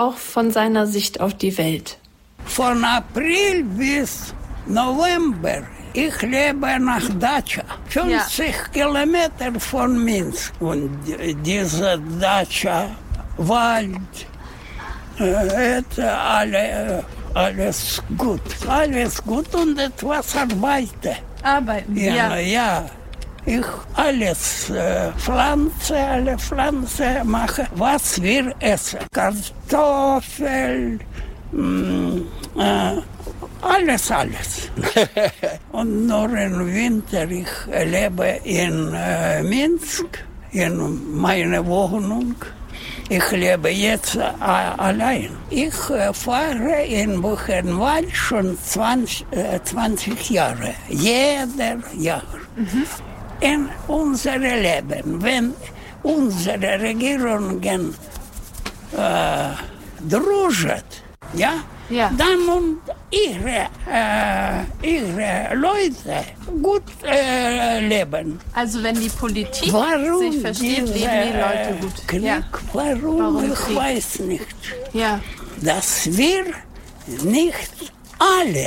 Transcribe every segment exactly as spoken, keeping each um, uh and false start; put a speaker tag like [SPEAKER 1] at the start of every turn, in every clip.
[SPEAKER 1] auch von seiner Sicht auf die Welt.
[SPEAKER 2] Von April bis November, ich lebe nach Dacia, fünfzig ja. Kilometer von Minsk. Und diese Dacia, Wald, äh, alle, alles gut. Alles gut und etwas arbeite.
[SPEAKER 1] Arbeiten, ja.
[SPEAKER 2] Ja, ja. Ich alles äh, pflanze, alle Pflanzen mache, was wir essen. Kartoffel, mh, äh, alles, alles. Und nur im Winter, ich lebe in äh, Minsk, in meiner Wohnung. Ich lebe jetzt äh, allein. Ich äh, fahre in Buchenwald schon zwanzig, äh, zwanzig Jahre, jeder Jahr. Mhm. In unserem Leben, wenn unsere Regierungen äh, druschen, ja,
[SPEAKER 1] ja,
[SPEAKER 2] dann und ihre, äh, ihre Leute gut äh, leben.
[SPEAKER 1] Also wenn die Politik
[SPEAKER 2] warum
[SPEAKER 1] sich versteht,
[SPEAKER 2] diese,
[SPEAKER 1] leben die Leute gut.
[SPEAKER 2] Krieg,
[SPEAKER 1] ja.
[SPEAKER 2] Warum,
[SPEAKER 1] warum
[SPEAKER 2] ich
[SPEAKER 1] Krieg?
[SPEAKER 2] weiß nicht.
[SPEAKER 1] Ja.
[SPEAKER 2] Dass wir nicht alle,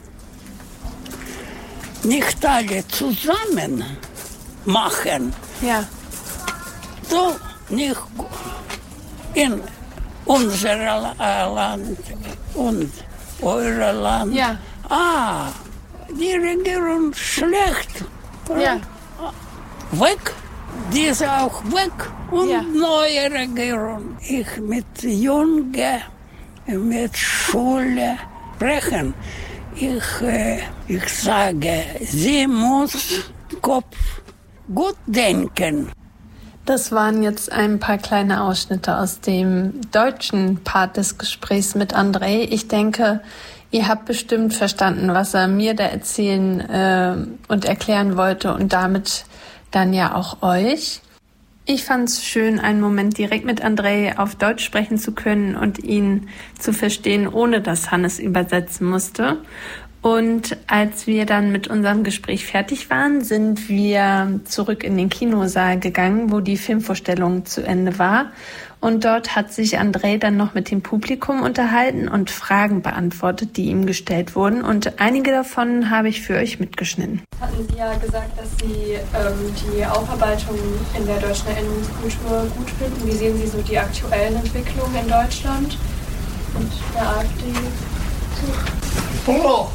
[SPEAKER 2] nicht alle zusammen machen.
[SPEAKER 1] Ja.
[SPEAKER 2] So nicht in unserem Land und eurem Land.
[SPEAKER 1] Ja.
[SPEAKER 2] Ah, die Regierung schlecht.
[SPEAKER 1] Ja.
[SPEAKER 2] Weg. Diese auch weg. Und
[SPEAKER 1] ja.
[SPEAKER 2] neue Regierung. Ich mit Jungen, mit Schule sprechen. Ich, äh, ich sage, sie muss Kopf gut denken.
[SPEAKER 1] Das waren jetzt ein paar kleine Ausschnitte aus dem deutschen Part des Gesprächs mit Andrei. Ich denke, ihr habt bestimmt verstanden, was er mir da erzählen äh, und erklären wollte und damit dann ja auch euch. Ich fand es schön, einen Moment direkt mit Andrei auf Deutsch sprechen zu können und ihn zu verstehen, ohne dass Hannes übersetzen musste. Und als wir dann mit unserem Gespräch fertig waren, sind wir zurück in den Kinosaal gegangen, wo die Filmvorstellung zu Ende war. Und dort hat sich Andrei dann noch mit dem Publikum unterhalten und Fragen beantwortet, die ihm gestellt wurden. Und einige davon habe ich für euch mitgeschnitten.
[SPEAKER 3] Hatten Sie ja gesagt, dass Sie ähm, die Aufarbeitung in der deutschen Erinnerungskultur gut finden. Wie sehen Sie so die aktuellen Entwicklungen in Deutschland und der AfD?
[SPEAKER 2] Плохо.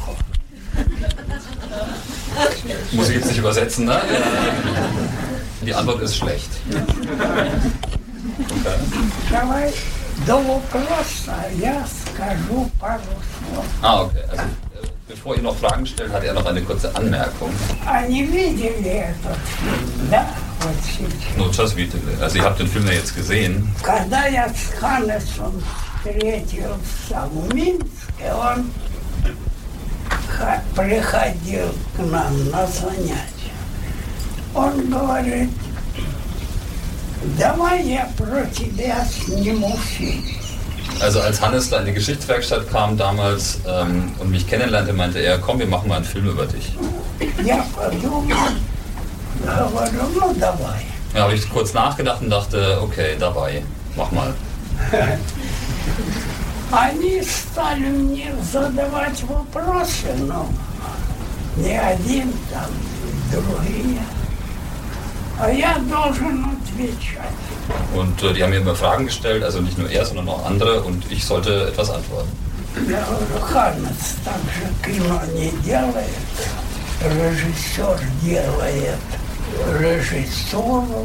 [SPEAKER 4] Muss ich jetzt nicht übersetzen, ne? Die Antwort ist schlecht. Okay.
[SPEAKER 2] Давай до вопроса я скажу пару слов.
[SPEAKER 4] Ah, okay. Also, bevor ihr noch Fragen stellt, hat er noch eine kurze Anmerkung.
[SPEAKER 2] Они видели этот фильм, да? Вот сейчас.
[SPEAKER 4] No, just видели. Also ihr habt den Film ja jetzt gesehen.
[SPEAKER 2] Когда я с Ханнесом встретился в Минске, он приходил к нам на занятия. Он говорит, давай я про тебя сниму фильм.
[SPEAKER 4] Also als Hannes da in die Geschichtswerkstatt kam damals ähm, und mich kennenlernte, meinte er, komm, wir machen mal einen Film über dich.
[SPEAKER 2] Я подумал, говорю, ну давай.
[SPEAKER 4] Ja, habe ich kurz nachgedacht und dachte, okay, dabei, mach mal.
[SPEAKER 2] Они стали мне задавать вопросы, но не один там, другие. А я должен отвечать.
[SPEAKER 4] Und äh, die haben mir immer Fragen gestellt, also nicht nur er, sondern auch andere, und ich sollte etwas antworten.
[SPEAKER 2] Я говорю, Ханнес так же кино не делает, режиссер делает режиссуру.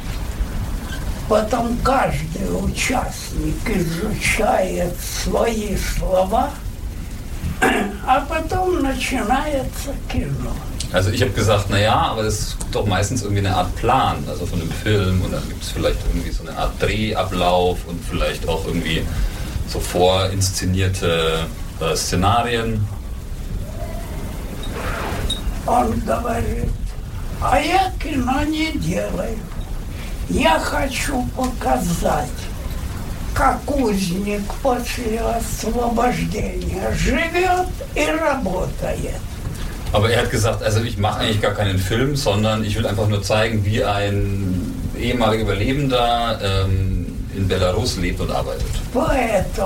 [SPEAKER 2] Потом каждый участник изучает свои слова, а потом начинается кино.
[SPEAKER 4] Also ich habe gesagt, naja, aber das ist doch meistens irgendwie eine Art Plan, also von dem Film, und dann gibt es vielleicht irgendwie so eine Art Drehablauf und vielleicht auch irgendwie so vorinszenierte äh, Szenarien.
[SPEAKER 2] Он говорит, а я кино не делаю. Я хочу показать, как узник после освобождения живет и работает.
[SPEAKER 4] Aber er hat gesagt, also ich mache eigentlich gar keinen Film, sondern ich will einfach nur zeigen, wie ein ehemaliger Überlebender ähm, in Belarus lebt und arbeitet.
[SPEAKER 2] Поэтому